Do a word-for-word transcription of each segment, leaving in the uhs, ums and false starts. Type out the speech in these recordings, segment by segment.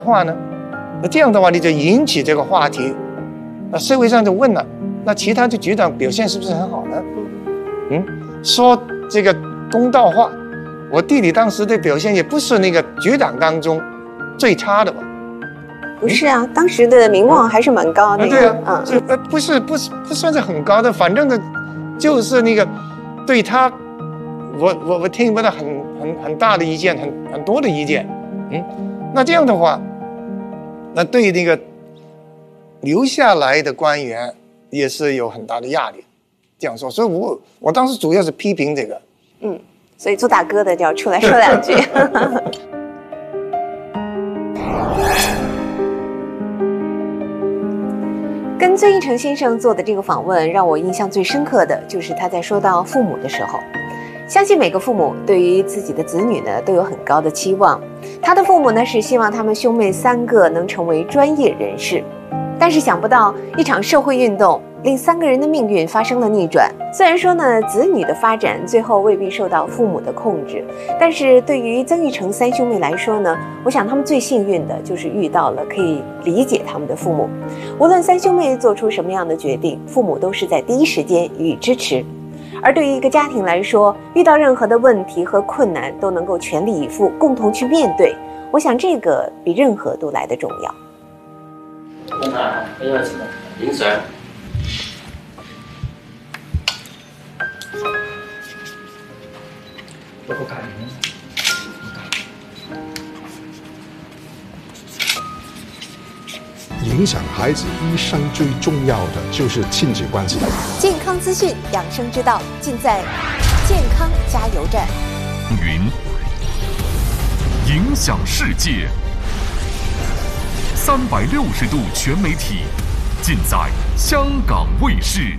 话呢？那这样的话，你就引起这个话题，那社会上就问了，那其他的局长表现是不是很好呢？嗯，说这个公道话，我弟弟当时的表现也不是那个局长当中最差的吧？ 不是啊，当时的名望还是蛮高的。 啊对啊， 嗯， 这呃不是不是不算是很高的，反正呢，就是那个对他，我我我听不到很很很大的意见，很很多的意见。嗯，那这样的话，那对那个留下来的官员也是有很大的压力。这样说，所以我我当时主要是批评这个。 嗯，所以做大哥的就要出来说两句。跟曾铉成先生做的这个访问，让我印象最深刻的就是他在说到父母的时候，相信每个父母对于自己的子女呢都有很高的期望。他的父母呢是希望他们兄妹三个能成为专业人士，但是想不到一场社会运动令三个人的命运发生了逆转。虽然说呢，子女的发展最后未必受到父母的控制，但是对于曾铉成三兄妹来说呢，我想他们最幸运的就是遇到了可以理解他们的父母。无论三兄妹做出什么样的决定，父母都是在第一时间予以支持。而对于一个家庭来说，遇到任何的问题和困难都能够全力以赴，共同去面对，我想这个比任何都来得重要。 问他要什么？零食。 我不看。 影响孩子一生最重要的就是亲子关系。 健康资讯、养生之道，尽在健康加油站。 云影响世界，三百六十度全媒体，尽在香港卫视。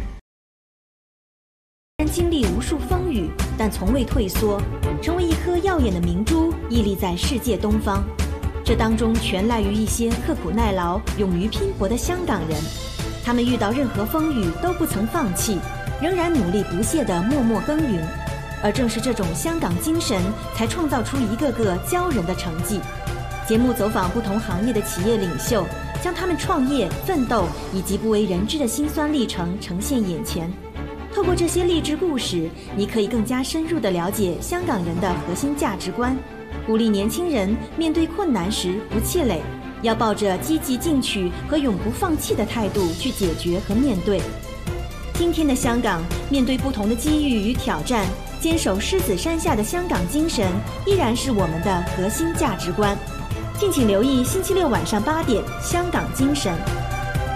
经历无数风雨，但从未退缩，成为一颗耀眼的明珠，屹立在世界东方。这当中全赖于一些刻苦耐劳、勇于拼搏的香港人，他们遇到任何风雨都不曾放弃，仍然努力不懈地默默耕耘。而正是这种香港精神，才创造出一个个骄人的成绩。节目走访不同行业的企业领袖，将他们创业、奋斗以及不为人知的辛酸历程呈现眼前。透过这些励志故事，你可以更加深入地了解香港人的核心价值观，鼓励年轻人面对困难时不气馁，要抱着积极进取和永不放弃的态度去解决和面对。今天的香港，面对不同的机遇与挑战，坚守狮子山下的香港精神依然是我们的核心价值观。敬请留意星期六晚上八点《香港精神》。